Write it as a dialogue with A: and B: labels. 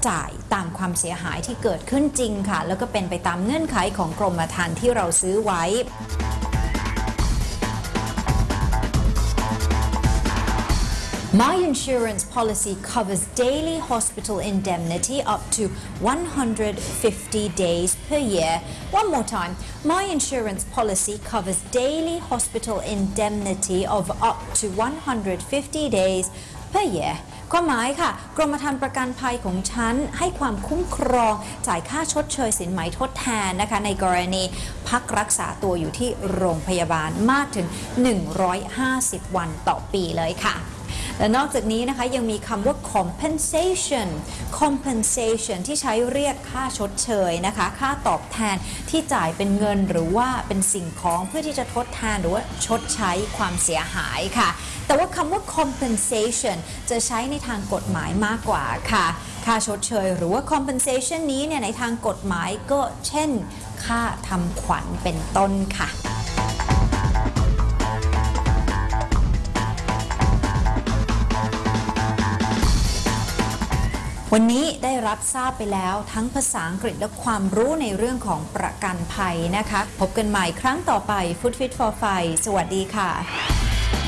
A: จ่ายตามความเสียหายที่เกิดขึ้นจริงค่ะแล้วก็เป็นไปตามเงื่อนไขของกรมธรรม์ที่เราซื้อไว้ My insurance policy covers daily hospital indemnity up to 150 days per year. One more time. My insurance policy covers daily hospital indemnity of up to 150 days per year. ความหมายค่ะกรมธรรม์ประกันภัยของฉันให้ความคุ้มครองจ่ายค่าชดเชยสินไหมทดแทนนะคะในกรณีพักรักษาตัวอยู่ที่โรงพยาบาลมากถึง150 วันต่อปีเลยค่ะและนอกจากนี้นะคะยังมีคำว่า compensation ที่ใช้เรียกค่าชดเชยนะคะค่าตอบแทนที่จ่ายเป็นเงินหรือว่าเป็นสิ่งของเพื่อที่จะทดแทนหรือว่าชดใช้ความเสียหายค่ะแต่ว่าคำว่า compensation จะใช้ในทางกฎหมายมากกว่าค่ะค่าชดเชยหรือว่า compensation นี้เนี่ยในทางกฎหมายก็เช่นค่าทำขวัญเป็นต้นค่ะวันนี้ได้รับทราบไปแล้วทั้งภาษาอังกฤษและความรู้ในเรื่องของประกันภัยนะคะพบกันใหม่ครั้งต่อไป Food Fit for Five สวัสดีค่ะ